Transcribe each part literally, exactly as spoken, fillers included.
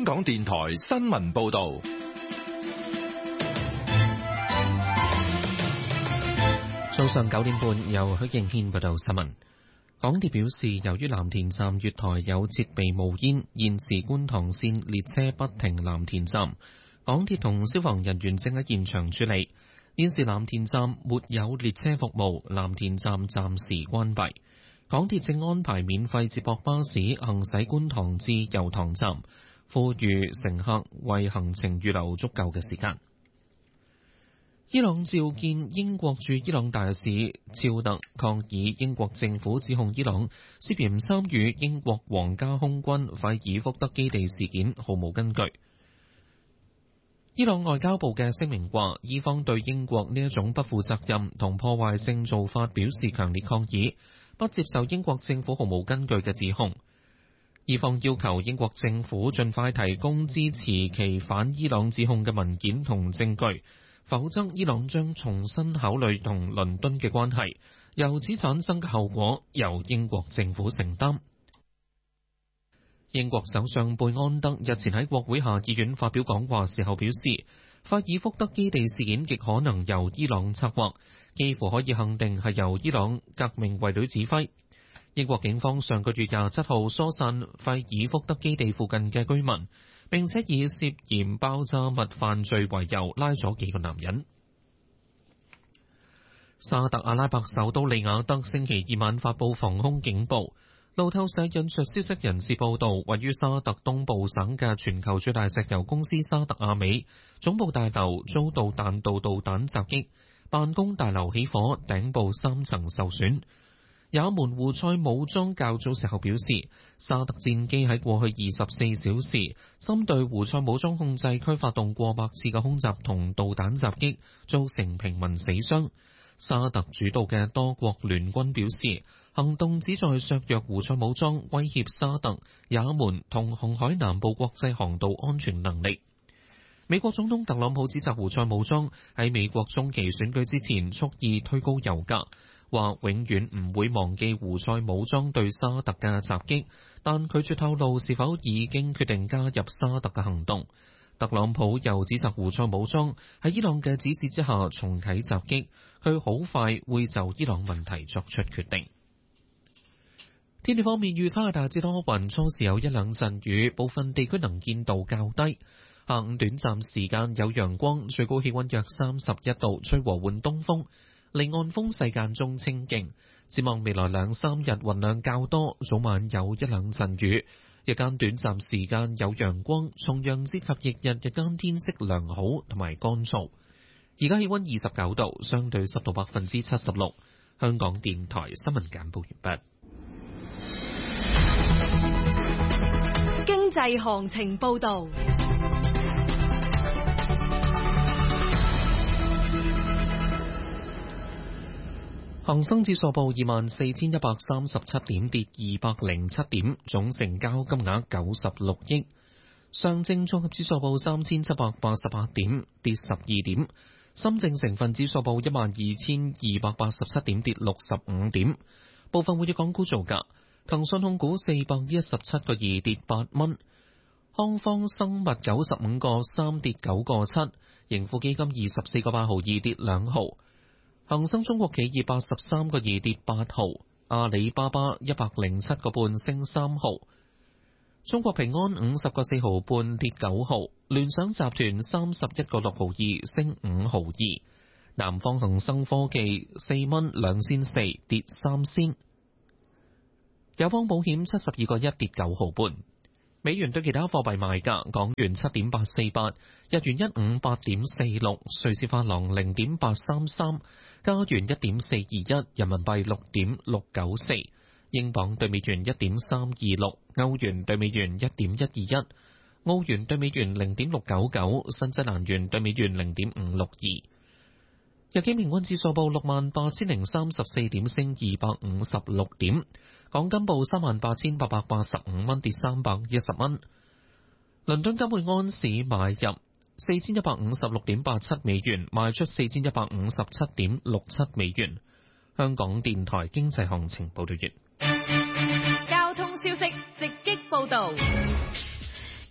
香港電台新聞報道。 早上九點半，由許敬軒報道新聞。港鐵表示，由於藍田站月台有設備冒煙，現時觀塘線列車不停藍田站。港鐵同消防人員正喺現場處理。現時藍田站沒有列車服務，藍田站暫時關閉。港鐵正安排免費接駁巴士行駛觀塘至油塘站，呼籲乘客為行程預留足夠嘅時間。伊朗召見英國駐伊朗大使肖特，抗議英國政府指控伊朗涉嫌參與英國皇家空軍費爾福德基地事件毫無根據。伊朗外交部嘅聲明話，伊方對英國呢一種不負責任同破壞性做法表示強烈抗議，不接受英國政府毫無根據嘅指控。伊方要求英國政府盡快提供支持其反伊朗指控嘅文件同證據，否則伊朗將重新考慮同倫敦嘅關係，由此產生嘅後果由英國政府承擔。英國首相貝安德日前喺國會下議院發表講話時候表示，費爾福德基地事件極可能由伊朗策劃，幾乎可以肯定係由伊朗革命衛隊指揮。英國警方上個月廿七號疏散費爾福德基地附近嘅居民，並且以涉嫌爆炸物犯罪為由拉咗幾個男人。沙特阿拉伯首都利雅得星期二晚發布防空警報。路透社引述消息人士報道，位於沙特東部省嘅全球最大石油公司沙特阿美總部大樓遭到彈道導彈襲擊，辦公大樓起火，頂部三層受損。也門胡塞武裝較早時候表示，沙特戰機喺過去二十四小時針對胡塞武裝控制區發動過百次嘅空襲同導彈襲擊，造成平民死傷。沙特主導嘅多國聯軍表示，行動旨在削弱胡塞武裝威脅沙特、也門同紅海南部國際航道安全能力。美國總統特朗普指責胡塞武裝喺美國中期選舉之前蓄意推高油價，話永遠唔會忘記胡塞武裝對沙特嘅襲擊，但拒絕透露是否已經決定加入沙特嘅行動。特朗普又指責胡塞武裝喺伊朗嘅指示之下重啟襲擊，佢好快會就伊朗問題作出決定。天氣方面，預測係大致多雲，初時有一兩陣雨，部分地區能見度較低。下午短暫時間有陽光，最高氣溫約三十一度，吹和緩東風，離岸風勢間中清勁。展望未來兩三日雲量較多，早晚有一兩陣雨，日間短暫時間有陽光，重陽節及翌日日間天色良好同埋乾燥。而家氣溫二十九度，相對濕度百分之七十六。香港電台新聞簡報完畢。 經濟行情報道。 恒生指數報二萬四千一百三十七點，跌二百零七點，總成交金額九十六億。上證綜合指數報三千七百八十八點，跌十二點。深證成分指數報一萬二千二百八十七點，跌六十五點。部分活躍港股造價：騰訊控股四百一十七個二，跌八蚊；康方生物九十五個三，跌九個七；盈富基金二十四個八毫二，跌兩毫；恒生中國企業八十三個二，跌八毫；阿里巴巴一百零七個半，升三毫；中國平安五十個四毫半，跌九毫；聯想集團三十一個六毫二，升五毫二；南方恒生科技四蚊兩仙四，跌三仙；友邦保險七十二個一，跌九毫半。美元對其他貨幣賣價：港元七點八四八，日元一五八點四六，瑞士法郎零點八三三，加元一點四二一，人民幣六點六九四，英鎊對美元一點三二六，歐元對美元一點一二一，澳元對美元零點六九九，新西蘭元對美元零點五六二。日經平均指數報六萬八千零三十四點，升二百五十六點。港金報三萬八千八百八十五蚊，跌三百一十蚊。倫敦金每安士買入四千一百五十六點八七美元，賣出四千一百五十七點六七美元。香港電台經濟行情報道完。 交通消息直擊報道。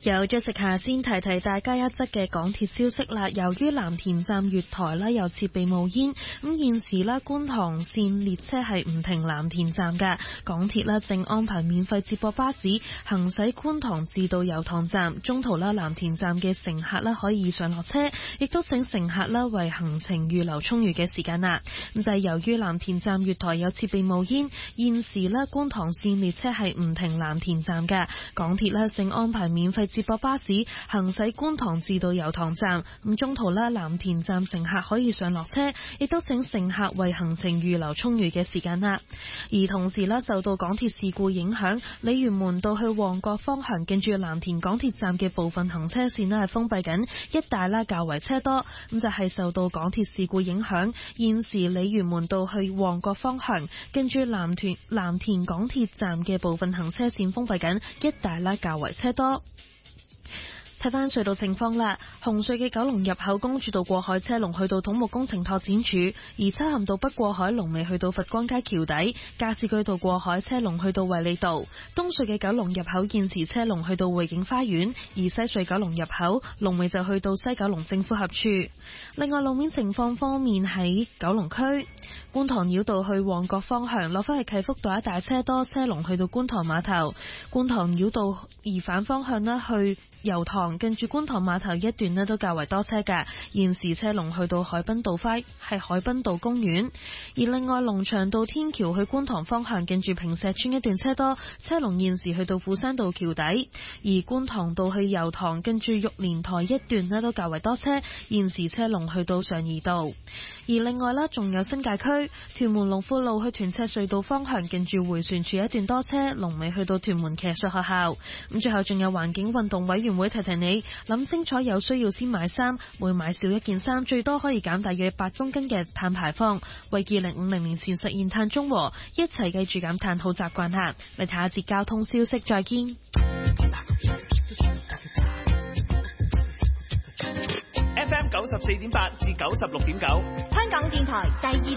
有咗食下先提提大家一則嘅港鐵消息啦。由於藍田站月台啦有設備冒煙，咁現時啦觀塘線列車係唔停藍田站嘅，港鐵啦正安排免費接駁巴士行駛觀塘至到油塘站，中途啦藍田站嘅乘客啦可以上落車，亦都請乘客啦為行程預留充裕嘅時間啦。咁就係由於藍田站月台有設備冒煙，現時啦觀塘線列車係唔停藍田站嘅，港鐵啦正安排免費接駁巴士行駛觀塘至到油塘站，咁中途啦藍田站乘客可以上落車，亦都請乘客為行程預留充裕嘅時間啦。而同時啦，受到港鐵事故影響，鯉魚門道去旺角方向近住藍田港鐵站嘅部分行車線咧係封閉緊，一帶啦較為車多。咁就係受到港鐵事故影響，現時鯉魚門道去旺角方向近住藍田藍田港鐵站嘅部分行車線封閉緊，一帶啦較為車多。睇返隧道情況啦，紅隧嘅九龍入口公主道過海車龍去到土木工程拓展署，而漆咸道北過海龍尾去到佛光街橋底，加士居道過海車龍去到衛理道，東隧嘅九龍入口現時車龍去到匯景花園，而西隧九龍入口龍尾就去到西九龍政府合署。另外路面情況方面喺九龍區，觀塘繞道去旺角方向落返去啟福道一帶車多，車龍去到觀塘碼頭，觀塘繞道而反方向呢去油塘近住觀塘碼頭一段呢都較為多車㗎，現時車龍去到海濱道花係海濱道公園。而另外龍翔道天橋去觀塘方向近住坪石村一段車多，車龍現時去到富山道橋底。而觀塘道去油塘近住玉蓮台一段呢都較為多車，現時車龍去到上怡道。而另外啦，仲有新界區屯門龍富路去屯赤隧道方向近住迴旋處一段多車，龍尾去到屯門騎術學校。咁最後仲有環境運動委員會提提你，諗清楚有需要先買衫，每買少一件衫最多可以減大約八公斤嘅碳排放，為二零五零年前實現碳中和，一齊記住減碳好習慣下。嚟睇下節交通消息，再見。 F M 九十四點八至九十六點九， 香港電台第二